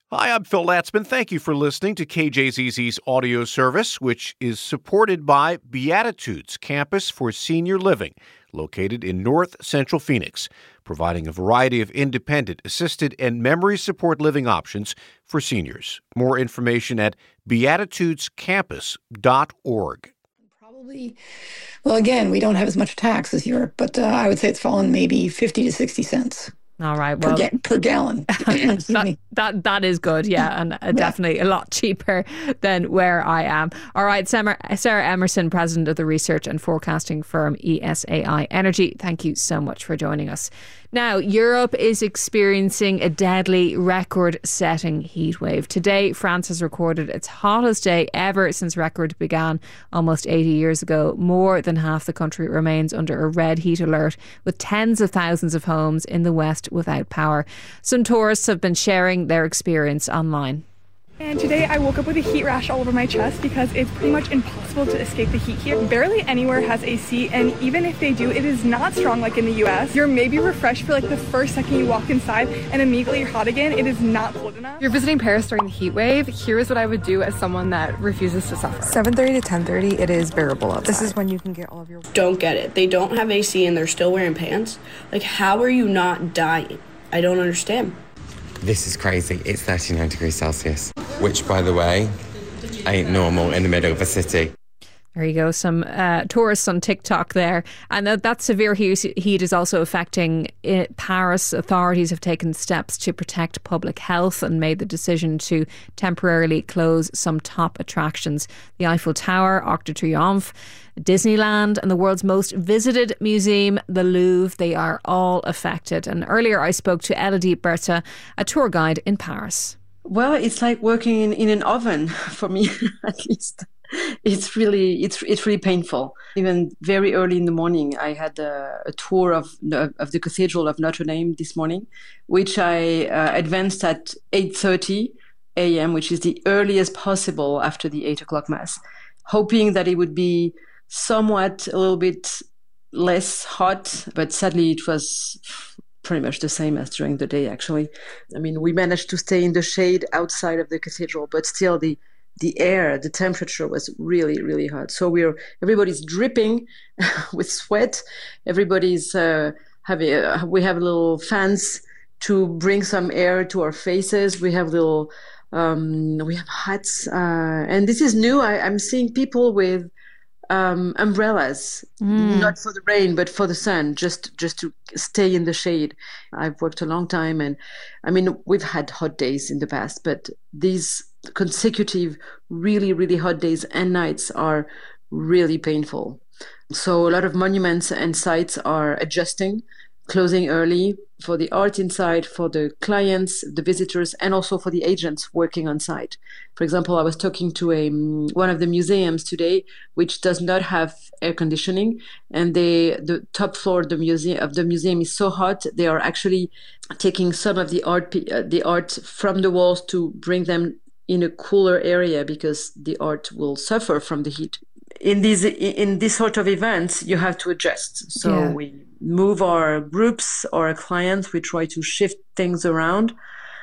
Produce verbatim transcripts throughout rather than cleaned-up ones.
Hi, I'm Phil Latzman. Thank you for listening to K J Z Z's audio service, which is supported by Beatitudes Campus for Senior Living, located in North Central Phoenix, providing a variety of independent, assisted, and memory support living options for seniors. More information at beatitudes campus dot org. Probably, well, again, we don't have as much tax as Europe, but uh, I would say it's fallen maybe fifty to sixty cents. All right. Well, per, ga- per gallon. that, that that is good. Yeah, and uh, definitely a lot cheaper than where I am. All right, Sarah, Sarah Emerson, president of the research and forecasting firm E S A I Energy. Thank you so much for joining us. Now, Europe is experiencing a deadly record-setting heat wave. Today, France has recorded its hottest day ever since record began almost eighty years ago. More than half the country remains under a red heat alert, with tens of thousands of homes in the west without power. Some tourists have been sharing their experience online. And today I woke up with a heat rash all over my chest because it's pretty much impossible to escape the heat here. Barely anywhere has A C, and even if they do, it is not strong like in the U S. You're maybe refreshed for like the first second you walk inside and immediately you're hot again. It is not cold enough. You're visiting Paris during the heat wave. Here is what I would do as someone that refuses to suffer. seven thirty to ten thirty, it is bearable outside. This is when you can get all of your... Don't get it. They don't have A C and they're still wearing pants. Like, how are you not dying? I don't understand. This is crazy. It's thirty-nine degrees Celsius, which, by the way, ain't normal in the middle of a city. There you go, some uh, tourists on TikTok there. And that, that severe heat, heat is also affecting it. Paris. Authorities have taken steps to protect public health and made the decision to temporarily close some top attractions. The Eiffel Tower, Arc de Triomphe, Disneyland and the world's most visited museum, the Louvre, they are all affected. And earlier I spoke to Elodie Bertha, a tour guide in Paris. Well, it's like working in, in an oven for me, at least. It's really, it's it's really painful. Even very early in the morning, I had a, a tour of the, of the Cathedral of Notre Dame this morning, which I uh, advanced at eight thirty a.m., which is the earliest possible after the eight o'clock mass, hoping that it would be somewhat a little bit less hot, but sadly it was pretty much the same as during the day, actually. I mean, we managed to stay in the shade outside of the cathedral, but still the the air, the temperature was really, really hot. So we're everybody's dripping with sweat. Everybody's uh, having uh, we have little fans to bring some air to our faces. We have little um, we have hats, uh, and this is new. I, I'm seeing people with um, umbrellas, mm. not for the rain but for the sun, just just to stay in the shade. I've worked a long time, and I mean we've had hot days in the past, but these consecutive really really hot days and nights are really painful. So a lot of monuments and sites are adjusting, closing early for the art inside, for the clients, the visitors, and also for the agents working on site. For example, I was talking to a one of the museums today, which does not have air conditioning, and they the top floor of the museum of the museum is so hot they are actually taking some of the art uh, the art from the walls to bring them in a cooler area because the art will suffer from the heat. In these in this sort of events, you have to adjust. So yeah. we move our groups or our clients. We try to shift things around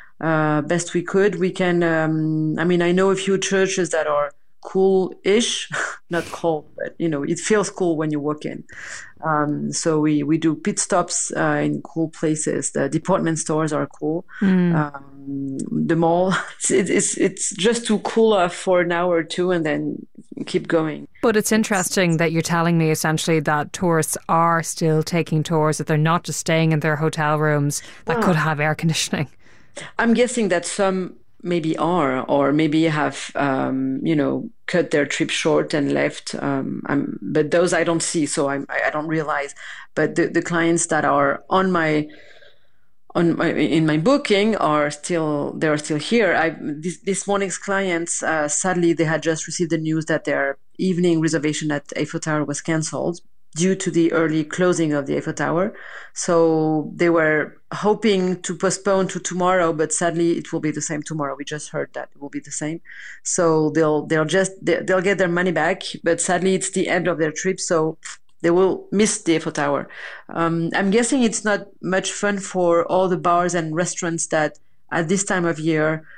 uh, best we could. We can. Um, I mean, I know a few churches that are cool-ish, not cold, but you know, it feels cool when you walk in. Um, so we we do pit stops uh, in cool places. The department stores are cool. Mm. Um, the mall, it's, it's it's just to cool off for an hour or two and then keep going. But it's interesting that you're telling me essentially that tourists are still taking tours, that they're not just staying in their hotel rooms that wow. could have air conditioning. I'm guessing that some maybe are, or maybe have, um, you know, cut their trip short and left. Um, I'm, but those I don't see, so I'm, I don't realize. But the, the clients that are on my on my, in my booking are still they are still here. I this, this morning's clients, uh, sadly, they had just received the news that their evening reservation at Eiffel Tower was cancelled due to the early closing of the Eiffel Tower. So they were hoping to postpone to tomorrow, but sadly it will be the same tomorrow. We just heard that it will be the same. So they'll they'll just they'll get their money back, but sadly it's the end of their trip, so they will miss the Eiffel Tower. Um, I'm guessing it's not much fun for all the bars and restaurants that at this time of year